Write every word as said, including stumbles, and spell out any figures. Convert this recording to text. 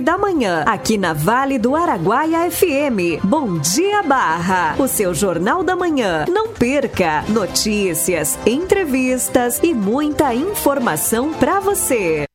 da manhã, aqui na Vale do Araguaia F M. Bom dia, Barra. O seu Jornal da Manhã. Não perca notícias, entrevistas e muita informação para você.